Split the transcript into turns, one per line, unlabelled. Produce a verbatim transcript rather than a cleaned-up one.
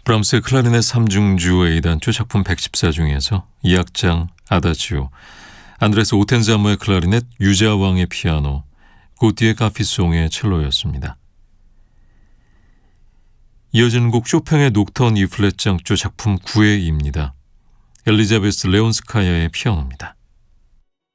브람스의 클라리넷 삼중주 A단조 작품 백십사 중에서 이 악장 아다지오, 안드레스 오텐자모의 클라리넷, 유자왕의 피아노, 고티의 카피송의 첼로였습니다. 이어지는 곡 쇼팽의 녹턴 이플랫장조 작품 구회입니다. 엘리자베스 레온스카야의 피아노입니다.